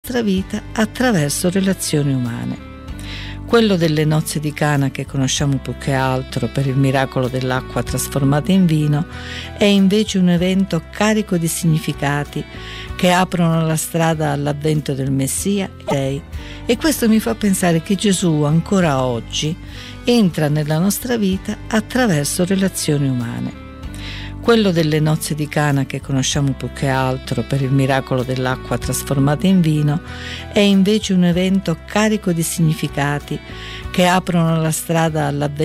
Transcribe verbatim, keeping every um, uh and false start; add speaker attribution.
Speaker 1: nostra vita attraverso relazioni umane. Quello delle nozze di Cana, che conosciamo più che altro per il miracolo dell'acqua trasformata in vino, è invece un evento carico di significati che aprono la strada all'avvento del Messia e questo mi fa pensare che Gesù ancora oggi entra nella nostra vita attraverso relazioni umane. Quello delle nozze di Cana, che conosciamo più che altro per il miracolo dell'acqua trasformata in vino, è invece un evento carico di significati che aprono la strada all'avvento